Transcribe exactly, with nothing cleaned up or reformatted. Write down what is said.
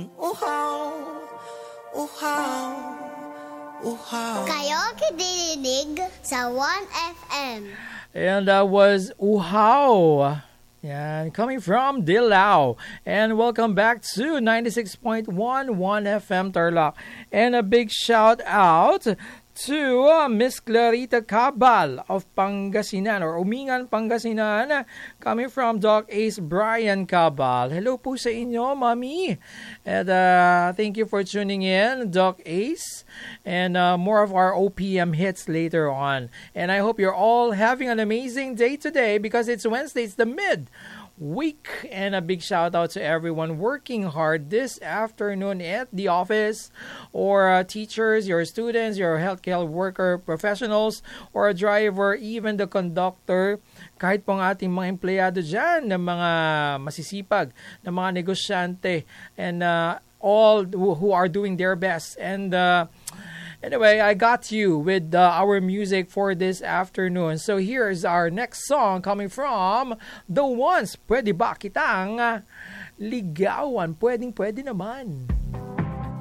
Uhaw, uhaw, uhaw. Kayo kidinig sa one F M. And that was Uhaw. Yeah, coming from Dilao. And welcome back to ninety-six point one one F M Tarlac. And a big shout out to uh, Miss Clarita Cabal of Pangasinan or Umingan, Pangasinan, coming from Doc Ace Brian Cabal. Hello po sa inyo, Mami. And uh, thank you for tuning in, Doc Ace. And uh, more of our O P M hits later on. And I hope you're all having an amazing day today because it's Wednesday, it's the mid week. And a big shout out to everyone working hard this afternoon at the office, or uh, teachers, your students, your healthcare worker professionals, or a driver, even the conductor, kahit pong ating mga empleyado dyan, ng mga masisipag, ng mga negosyante, and uh, all who, who are doing their best. And uh, anyway, I got you with uh, our music for this afternoon. So here's our next song coming from The Ones. Pwede ba kitang uh, ligawan? Pwedeng pwede naman.